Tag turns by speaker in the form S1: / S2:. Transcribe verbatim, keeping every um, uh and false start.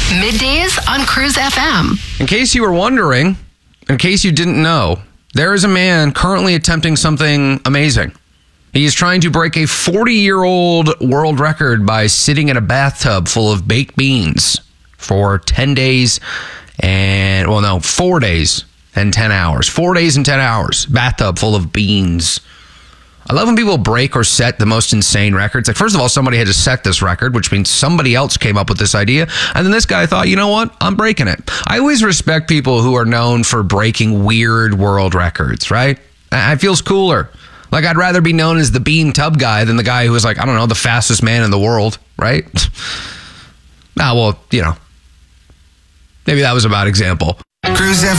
S1: Middays on Cruise F M.
S2: In case you were wondering, in case you didn't know, there is a man currently attempting something amazing. He is trying to break a forty-year-old world record by sitting in a bathtub full of baked beans for ten days and, well, no, four days and ten hours. Four days and ten hours. Bathtub full of beans. I love when people break or set the most insane records. Like, first of all, somebody had to set this record, which means somebody else came up with this idea. And then this guy thought, you know what? I'm breaking it. I always respect people who are known for breaking weird world records, right? It feels cooler. Like, I'd rather be known as the bean tub guy than the guy who was like, I don't know, the fastest man in the world, right? Ah, well, you know, maybe that was a bad example.
S3: Cruise